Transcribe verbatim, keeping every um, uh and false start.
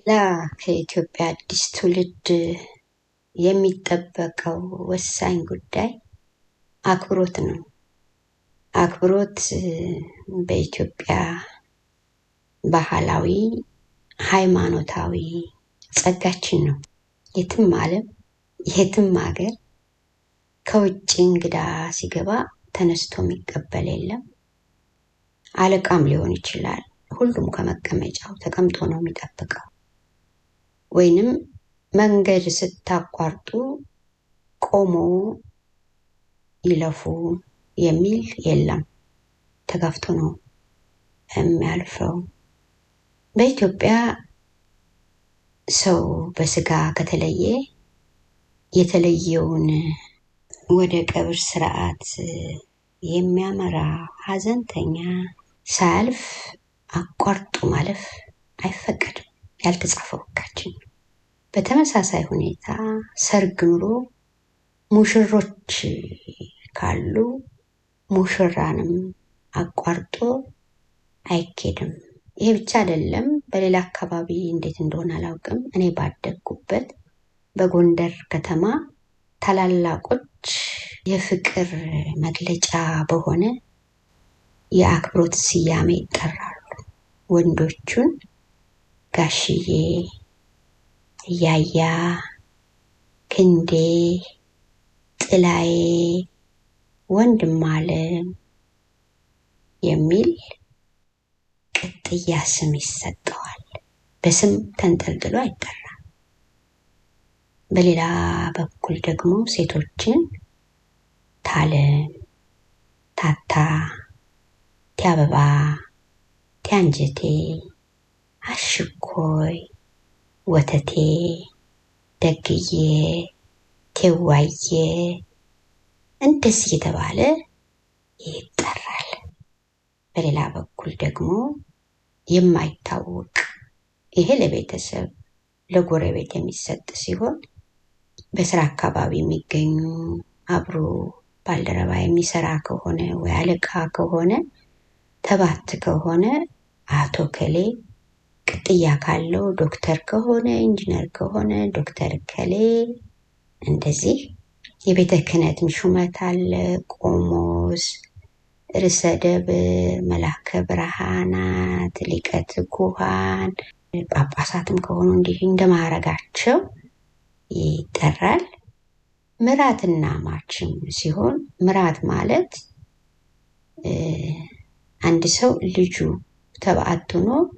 ላ ከኢትዮጵያ አዲስ ትውልድ የሚጠበቀው ወሳኝ ጉዳይ አክብሮት ነው። አክብሮት በኢትዮጵያ ባህላዊ ሃይማኖታዊ ጸጋችን ነው። የትም ዓለም የትም ሀገር ከውጭ እንግዳ ሲገባ ተነስቶ የሚቀበል የለም። አለቃም ሊሆን ይችላል። ሁሉም ከመቀመጫው ተቀምጦ ነው የሚጠብቀው። ወይንም መንገድ ስታቋርጡ ቆሞ ይለፉ የሚል የለም። ተጋፍቶ ነው የሚያልፈው። በኢትዮጵያ ሰው በስጋ ከተለየ የተለየውን ወደ ቀብር ስርዓት የሚያመራ ሀዘንተኛ ሳያልፍ አቋርጦ ማለፍ አይፈቀድም። ያልተጻፈው ሕጋችን። በተመሳሳይ ሁኔታ ሰርግ ኑሮ ሙሽሮች ካሉ ሙሽራንም አቋርጦ አይኬድም። ይሄ ብቻ አይደለም። በሌላ አካባቢ እንዴት እንደሆነ አላውቅም። እኔ ባደግኩበት በጎንደር ከተማ ታላላቆች የፍቅር መግለጫ በሆነ የአክብሮት ስያሜ ይጠራሉ። ወንዶቹን ጋሽዬ፣ ያያ፣ ክንዴ፣ ጥላዬ፣ ወንድማለም የሚል ቅጥያ ስም ይሰጠዋል። በስም ተንጠልጥሎ አይጠራም። በሌላ በኩል ደግሞ ሴቶችን ታለም፣ ታታ፣ ቲያበባ፣ ቲያንጀቴ፣ አሽኮይ፣ ወተቴ፣ ደግዬ፣ ቴዋዬ እንደዚህ የተባለ ይጠራል። በሌላ በኩል ደግሞ የማይታወቅ ይሄ ለቤተሰብ ለጎረቤት የሚሰጥ ሲሆን በስራ አካባቢ የሚገኙ አብሮ ባልደረባ የሚሰራ ከሆነ ወይ አለቃ ከሆነ ተባት ከሆነ አቶ ከሌ፣ ቅጥያ ካለው ዶክተር ከሆነ ኢንጂነር ከሆነ ዶክተር ከሌ። እንደዚህ የቤተ ክህነትም ሹመት አለ። ቆሞስ፣ ርዕሰ ደብር፣ መላከ ብርሃናት፣ ሊቀ ትጉሃን፣ ጳጳሳትም ከሆኑ እንዲህ እንደማዕረጋቸው ይጠራል። ምራትና ማችም ሲሆን ምራት ማለት አንድ ሰው ልጁ ተባዕት ሆኖ